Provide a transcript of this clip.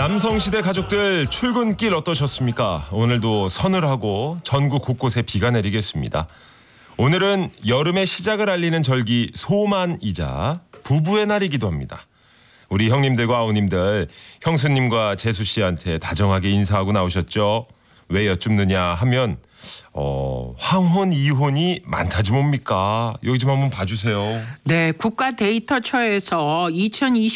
남성시대 가족들 출근길 어떠셨습니까? 오늘도 서늘하고 전국 곳곳에 비가 내리겠습니다. 오늘은 여름의 시작을 알리는 절기 소만이자 부부의 날이기도 합니다. 우리 형님들과 아우님들, 형수님과 재수씨한테 다정하게 인사하고 나오셨죠? 왜 여쭙느냐 하면 황혼, 이혼이 많다지 뭡니까? 여기 좀 한번 봐주세요. 네, 국가데이터처에서 2020